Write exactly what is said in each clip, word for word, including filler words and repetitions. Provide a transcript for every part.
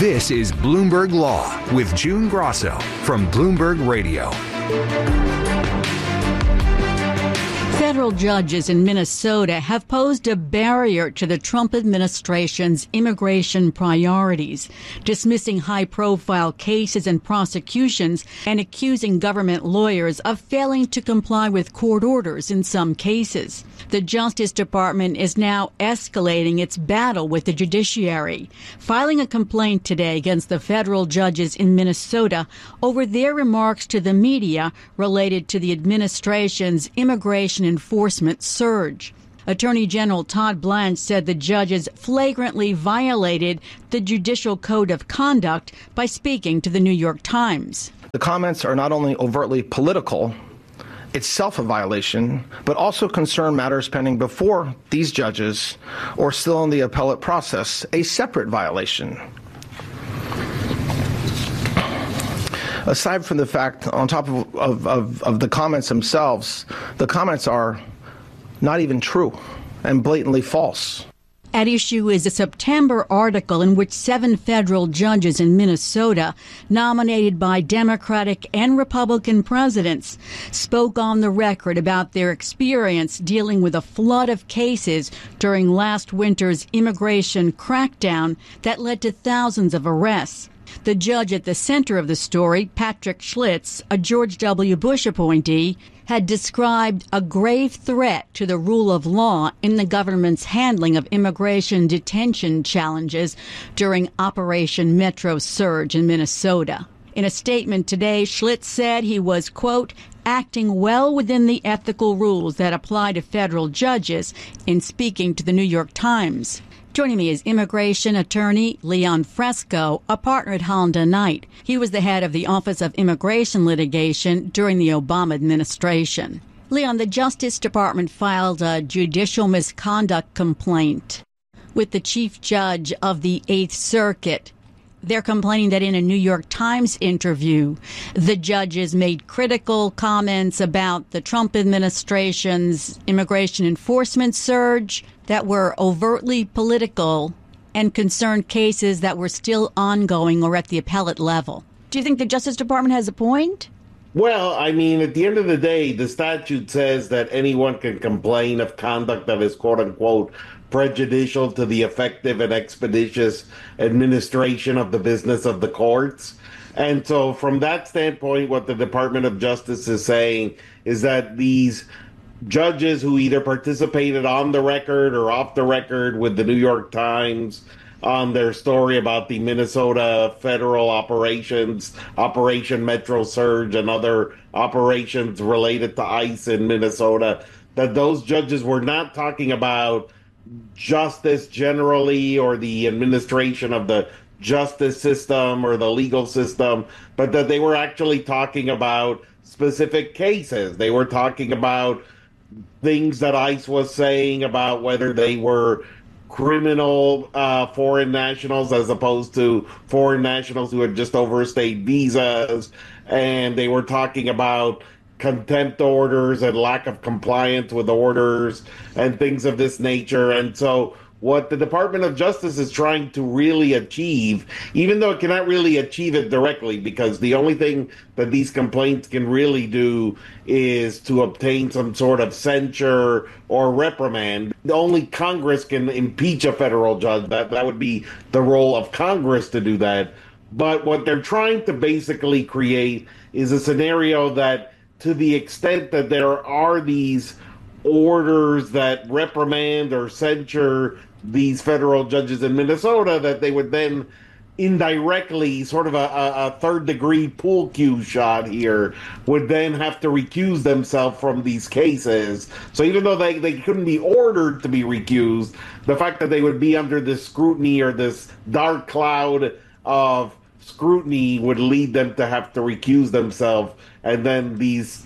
This is Bloomberg Law with June Grosso from Bloomberg Radio. Federal judges in Minnesota have posed a barrier to the Trump administration's immigration priorities, dismissing high-profile cases and prosecutions and accusing government lawyers of failing to comply with court orders in some cases. The Justice Department is now escalating its battle with the judiciary, filing a complaint today against the federal judges in Minnesota over their remarks to the media related to the administration's immigration enforcement surge. Attorney General Todd Blanche said the judges flagrantly violated the Judicial Code of Conduct by speaking to the New York Times. The comments are not only overtly political, itself a violation, but also concern matters pending before these judges or still in the appellate process, a separate violation. Aside from the fact, on top of, of, of, of the comments themselves, the comments are not even true and blatantly false. At issue is a September article in which seven federal judges in Minnesota, nominated by Democratic and Republican presidents, spoke on the record about their experience dealing with a flood of cases during last winter's immigration crackdown that led to thousands of arrests. The judge at the center of the story, Patrick Schlitz, a George W. Bush appointee, had described a grave threat to the rule of law in the government's handling of immigration detention challenges during Operation Metro Surge in Minnesota. In a statement today, Schlitz said he was, quote, acting well within the ethical rules that apply to federal judges in speaking to the New York Times. Joining me is immigration attorney Leon Fresco, a partner at Holland and Knight. He was the head of the Office of Immigration Litigation during the Obama administration. Leon, the Justice Department filed a judicial misconduct complaint with the chief judge of the Eighth Circuit. They're complaining that in a New York Times interview, the judges made critical comments about the Trump administration's immigration enforcement surge that were overtly political and concerned cases that were still ongoing or at the appellate level. Do you think the Justice Department has a point? Well, I mean, at the end of the day, the statute says that anyone can complain of conduct that is, quote unquote, prejudicial to the effective and expeditious administration of the business of the courts. And so from that standpoint, what the Department of Justice is saying is that these judges who either participated on the record or off the record with the New York Times on their story about the Minnesota federal operations, Operation Metro Surge, and other operations related to ICE in Minnesota, that those judges were not talking about justice generally or the administration of the justice system or the legal system, but that they were actually talking about specific cases. They were talking about things that ICE was saying about whether they were criminal uh, foreign nationals as opposed to foreign nationals who had just overstayed visas. And they were talking about contempt orders and lack of compliance with orders and things of this nature. And so what the Department of Justice is trying to really achieve, even though it cannot really achieve it directly, because the only thing that these complaints can really do is to obtain some sort of censure or reprimand. Only Congress can impeach a federal judge. That, that would be the role of Congress to do that. But what they're trying to basically create is a scenario that, to the extent that there are these orders that reprimand or censure these federal judges in Minnesota, that they would then indirectly, sort of a, a, a third-degree pool cue shot here, would then have to recuse themselves from these cases. So even though they, they couldn't be ordered to be recused, the fact that they would be under this scrutiny or this dark cloud of scrutiny would lead them to have to recuse themselves, and then these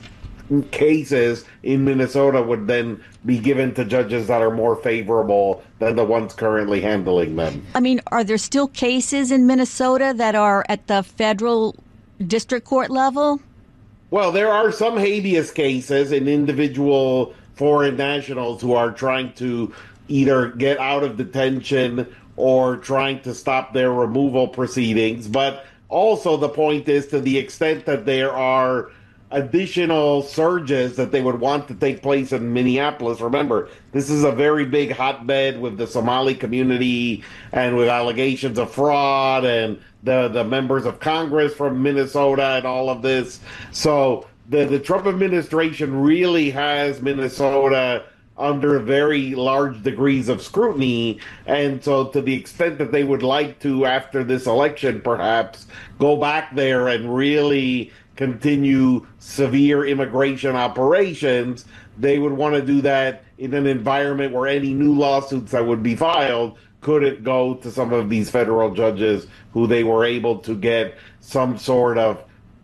cases in Minnesota would then be given to judges that are more favorable than the ones currently handling them. I mean, are there still cases in Minnesota that are at the federal district court level? Well, there are some habeas cases in individual foreign nationals who are trying to either get out of detention or trying to stop their removal proceedings. But also the point is, to the extent that there are additional surges that they would want to take place in Minneapolis. Remember, this is a very big hotbed with the Somali community and with allegations of fraud and the, the members of Congress from Minnesota and all of this. So the, the Trump administration really has Minnesota under very large degrees of scrutiny. And so to the extent that they would like to, after this election, perhaps go back there and really continue severe immigration operations, they would want to do that in an environment where any new lawsuits that would be filed couldn't go to some of these federal judges who they were able to get some sort of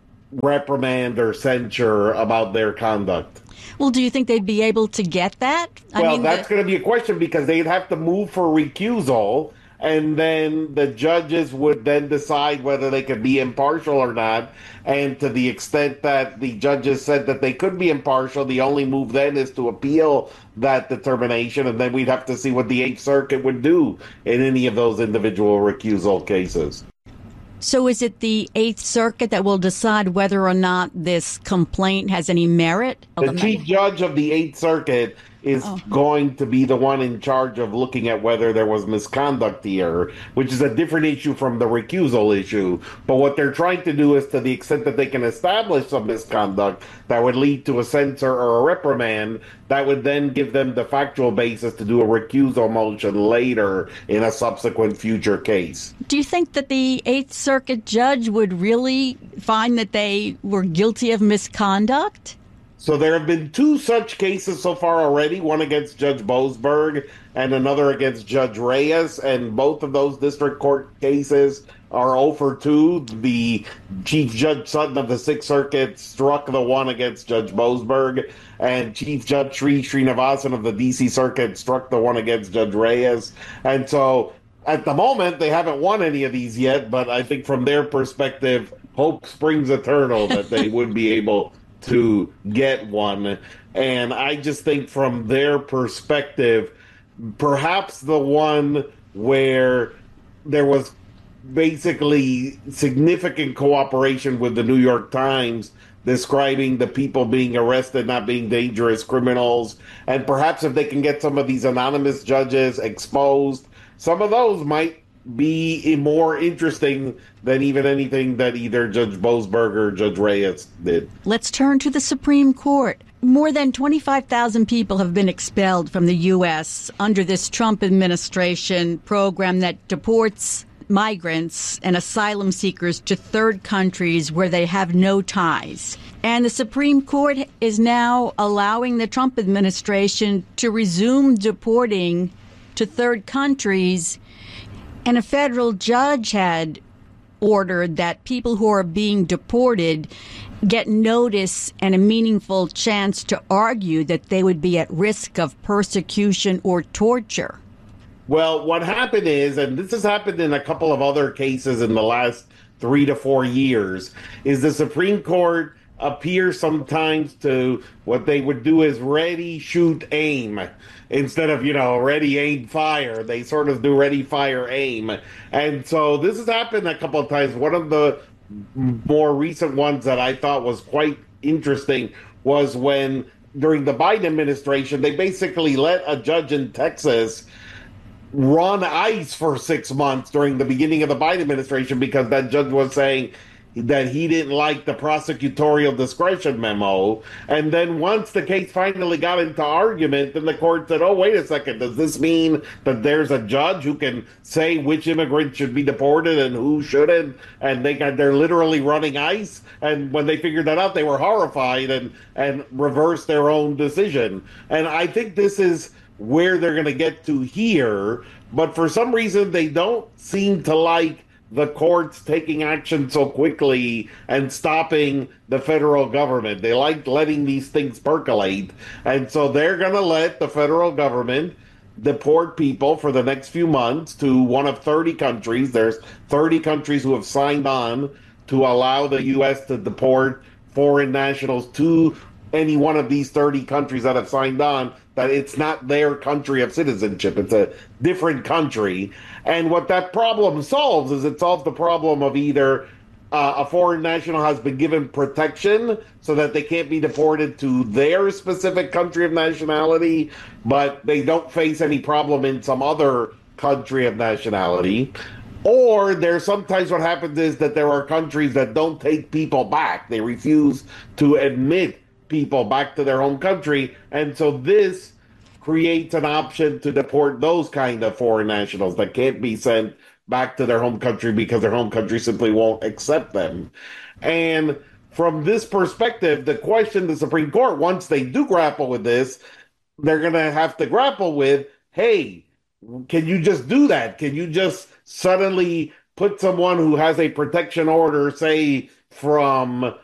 reprimand or censure about their conduct. Well, do you think they'd be able to get that? I well, mean, that's the- going to be a question, because they'd have to move for recusal, and then the judges would then decide whether they could be impartial or not. And to the extent that the judges said that they could be impartial, the only move then is to appeal that determination, and then we'd have to see what the Eighth Circuit would do in any of those individual recusal cases. So is it the Eighth Circuit that will decide whether or not this complaint has any merit? The chief judge of the Eighth Circuit is oh. going to be the one in charge of looking at whether there was misconduct here, which is a different issue from the recusal issue. But what they're trying to do is, to the extent that they can establish some misconduct that would lead to a censure or a reprimand, that would then give them the factual basis to do a recusal motion later in a subsequent future case. Do you think that the Eighth Circuit judge would really find that they were guilty of misconduct? So there have been two such cases so far already, one against Judge Boasberg and another against Judge Reyes, and both of those district court cases are oh for two. The Chief Judge Sutton of the Sixth Circuit struck the one against Judge Boasberg, and Chief Judge Sri Srinivasan of the D C Circuit struck the one against Judge Reyes. And so at the moment, they haven't won any of these yet, but I think from their perspective, hope springs eternal that they would be able to get one. And I just think from their perspective, perhaps the one where there was basically significant cooperation with the New York Times describing the people being arrested not being dangerous criminals, and perhaps if they can get some of these anonymous judges exposed, some of those might be more interesting than even anything that either Judge Boasberg or Judge Reyes did. Let's turn to the Supreme Court. More than twenty-five thousand people have been expelled from the U S under this Trump administration program that deports migrants and asylum seekers to third countries where they have no ties. And the Supreme Court is now allowing the Trump administration to resume deporting to third countries. And a federal judge had ordered that people who are being deported get notice and a meaningful chance to argue that they would be at risk of persecution or torture. Well, what happened is, and this has happened in a couple of other cases in the last three to four years, is the Supreme Court appears sometimes to what they would do is ready, shoot, aim. Instead of, you know, ready, aim, fire, they sort of do ready, fire, aim. And so this has happened a couple of times. One of the more recent ones that I thought was quite interesting was when, during the Biden administration, they basically let a judge in Texas run ICE for six months during the beginning of the Biden administration because that judge was saying that he didn't like the prosecutorial discretion memo. And then once the case finally got into argument, then the court said, oh, wait a second, does this mean that there's a judge who can say which immigrant should be deported and who shouldn't? And they got, they're literally running ICE. And when they figured that out, they were horrified and, and reversed their own decision. And I think this is where they're going to get to here. But for some reason, they don't seem to like the courts taking action so quickly and stopping the federal government. They like letting these things percolate. And so they're going to let the federal government deport people for the next few months to one of thirty countries. There's thirty countries who have signed on to allow the U S to deport foreign nationals to any one of these thirty countries that have signed on. that it's not their country of citizenship. It's a different country. And what that problem solves is it solves the problem of either uh, a foreign national has been given protection so that they can't be deported to their specific country of nationality, but they don't face any problem in some other country of nationality. Or there's sometimes what happens is that there are countries that don't take people back. They refuse to admit people back to their home country. And so this creates an option to deport those kind of foreign nationals that can't be sent back to their home country because their home country simply won't accept them. And from this perspective, the question the Supreme Court, once they do grapple with this, they're going to have to grapple with, hey, can you just do that? Can you just suddenly put someone who has a protection order, say, from,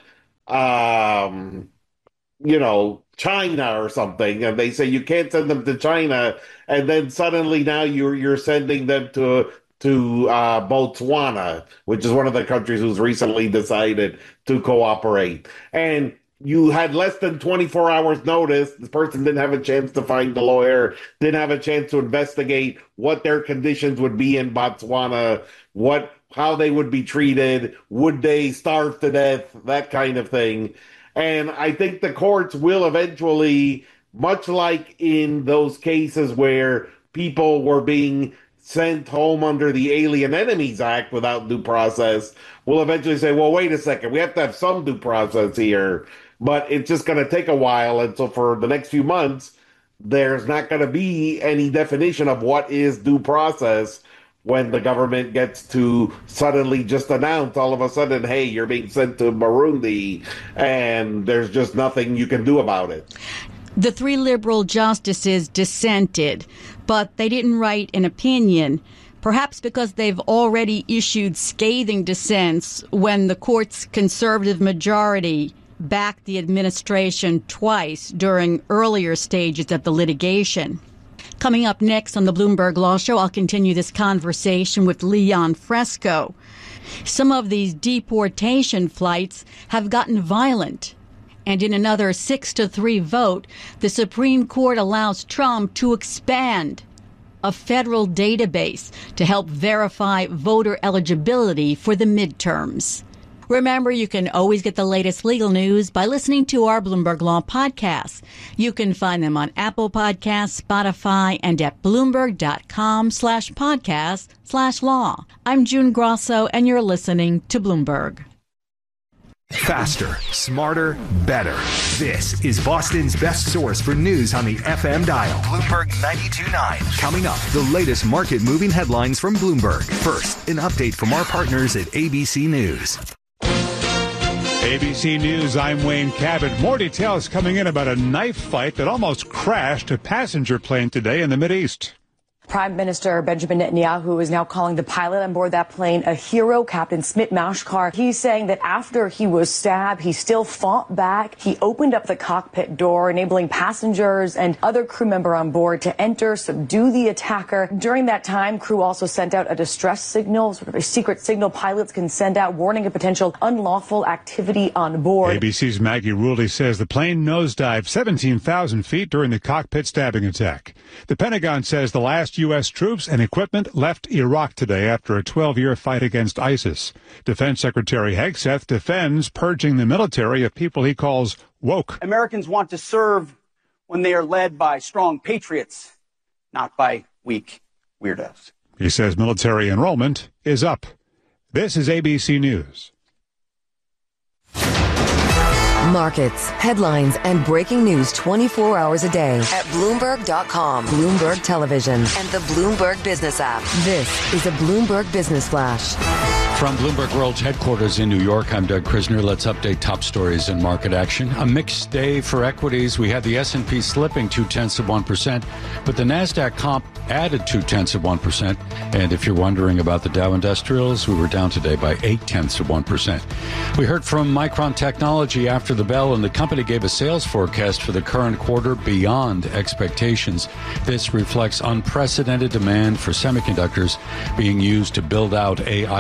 um, you know, China or something, and they say you can't send them to China, and then suddenly now you're you're sending them to to uh, Botswana, which is one of the countries who's recently decided to cooperate, and you had less than twenty-four hours notice. This person didn't have a chance to find a lawyer, didn't have a chance to investigate what their conditions would be in Botswana, what how they would be treated, would they starve to death, that kind of thing. And I think the courts will eventually, much like in those cases where people were being sent home under the Alien Enemies Act without due process, will eventually say, well, wait a second, we have to have some due process here. But it's just going to take a while. And so for the next few months, there's not going to be any definition of what is due process when the government gets to suddenly just announce all of a sudden, hey, you're being sent to Burundi, and there's just nothing you can do about it. The three liberal justices dissented, but they didn't write an opinion, perhaps because they've already issued scathing dissents when the court's conservative majority backed the administration twice during earlier stages of the litigation. Coming up next on the Bloomberg Law Show, I'll continue this conversation with Leon Fresco. Some of these deportation flights have gotten violent. And in another six to three vote, the Supreme Court allows Trump to expand a federal database to help verify voter eligibility for the midterms. Remember, you can always get the latest legal news by listening to our Bloomberg Law podcasts. You can find them on Apple Podcasts, Spotify, and at Bloomberg.com slash podcast slash law. I'm June Grosso, and you're listening to Bloomberg. Faster, smarter, better. This is Boston's best source for news on the F M dial. Bloomberg ninety-two point nine. Coming up, the latest market-moving headlines from Bloomberg. First, an update from our partners at A B C News. A B C News, I'm Wayne Cabot. More details coming in about a knife fight that almost crashed a passenger plane today in the Mideast. Prime Minister Benjamin Netanyahu is now calling the pilot on board that plane a hero, Captain Smit Mashkar. He's saying that after he was stabbed, he still fought back. He opened up the cockpit door, enabling passengers and other crew member on board to enter, subdue the attacker. During that time, crew also sent out a distress signal, sort of a secret signal pilots can send out, warning of potential unlawful activity on board. A B C's Maggie Rulli says the plane nosedived seventeen thousand feet during the cockpit stabbing attack. The Pentagon says the last U S troops and equipment left Iraq today after a twelve-year fight against ISIS. Defense Secretary Hegseth defends purging the military of people he calls woke. Americans want to serve when they are led by strong patriots, not by weak weirdos. He says military enrollment is up. This is A B C News. Markets, headlines, and breaking news twenty-four hours a day at Bloomberg dot com, Bloomberg Television, and the Bloomberg Business app. This is a Bloomberg Business Flash. From Bloomberg World's headquarters in New York, I'm Doug Krisner. Let's update top stories in market action. A mixed day for equities. We had the S and P slipping two-tenths of one percent, but the NASDAQ comp added two-tenths of one percent. And if you're wondering about the Dow Industrials, we were down today by eight-tenths of one percent. We heard from Micron Technology after the bell, and the company gave a sales forecast for the current quarter beyond expectations. This reflects unprecedented demand for semiconductors being used to build out A I infrastructure.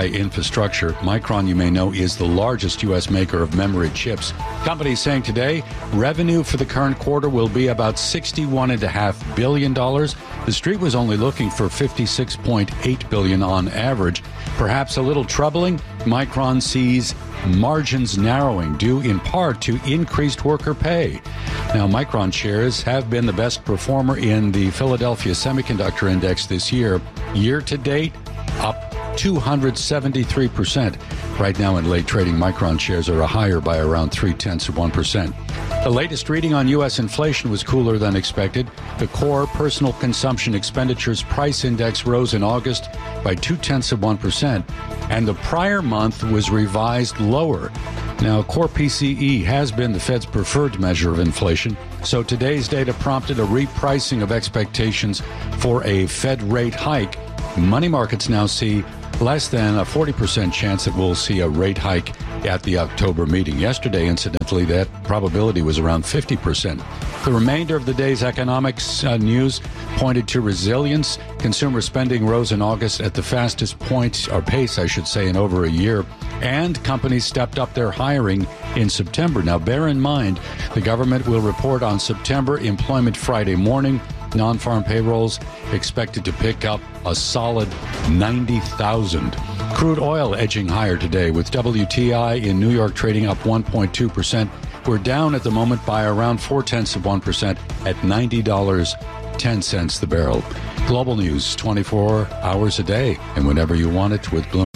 structure. Micron, you may know, is the largest U S maker of memory chips. Company saying today revenue for the current quarter will be about sixty-one point five billion dollars. The street was only looking for fifty-six point eight billion dollars on average. Perhaps a little troubling, Micron sees margins narrowing due in part to increased worker pay. Now, Micron shares have been the best performer in the Philadelphia Semiconductor Index this year. Year to date, up two hundred seventy-three percent. Right now in late trading, Micron shares are higher by around three-tenths of one percent. The latest reading on U S inflation was cooler than expected. The core personal consumption expenditures price index rose in August by two-tenths of one percent, and the prior month was revised lower. Now, core P C E has been the Fed's preferred measure of inflation, so today's data prompted a repricing of expectations for a Fed rate hike. Money markets now see less than a forty percent chance that we'll see a rate hike at the October meeting. Yesterday, incidentally, that probability was around fifty percent. The remainder of the day's economics uh, news pointed to resilience. Consumer spending rose in August at the fastest point, or pace, I should say, in over a year. And companies stepped up their hiring in September. Now, bear in mind, the government will report on September employment Friday morning. Non-farm payrolls expected to pick up a solid ninety thousand. Crude oil edging higher today, with W T I in New York trading up one point two percent. We're down at the moment by around four-tenths of one percent at ninety dollars and ten cents the barrel. Global news twenty-four hours a day and whenever you want it with Bloomberg.